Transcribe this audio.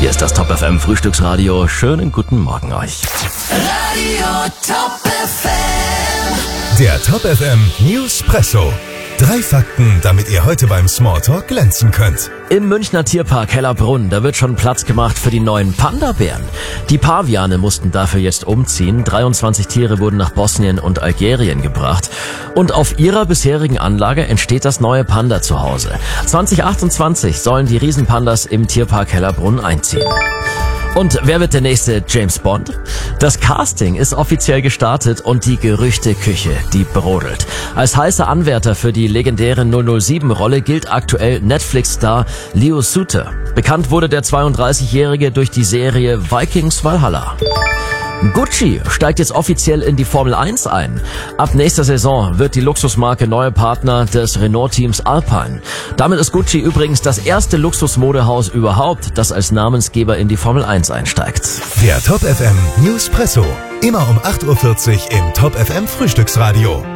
Hier ist das Top FM Frühstücksradio. Schönen guten Morgen euch. Radio Top FM. Der Top FM Newspresso. 3 Fakten, damit ihr heute beim Smalltalk glänzen könnt. Im Münchner Tierpark Hellerbrunn, da wird schon Platz gemacht für die neuen Panda-Bären. Die Paviane mussten dafür jetzt umziehen. 23 Tiere wurden nach Bosnien und Algerien gebracht. Und auf ihrer bisherigen Anlage entsteht das neue Panda-Zuhause. 2028 sollen die Riesenpandas im Tierpark Hellerbrunn einziehen. Und wer wird der nächste James Bond? Das Casting ist offiziell gestartet und die Gerüchteküche, die brodelt. Als heißer Anwärter für die legendäre 007-Rolle gilt aktuell Netflix-Star Leo Suter. Bekannt wurde der 32-Jährige durch die Serie Vikings Valhalla. Gucci steigt jetzt offiziell in die Formel 1 ein. Ab nächster Saison wird die Luxusmarke neue Partner des Renault-Teams Alpine. Damit ist Gucci übrigens das erste Luxusmodehaus überhaupt, das als Namensgeber in die Formel 1 einsteigt. Der Top FM Newspresso. Immer um 8.40 Uhr im Top FM Frühstücksradio.